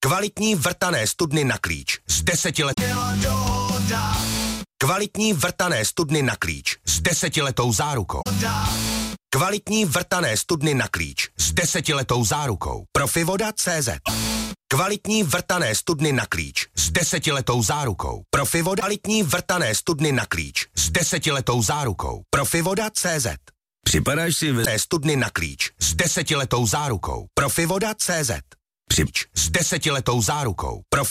Kvalitní vrtané studny na klíč z 10letou. Kvalitní vrtané studny na klíč s 10letou zárukou. Kvalitní vrtané studny na klíč s 10letou zárukou. Profivoda.cz. Kvalitní vrtané studny na klíč s 10letou zárukou. Profivoda. Kvalitní vrtané studny na klíč s 10letou zárukou. Profivoda.cz. Připadáš si ve studny na klíč s 10letou zárukou. Profivoda.cz. S 10letou zárukou.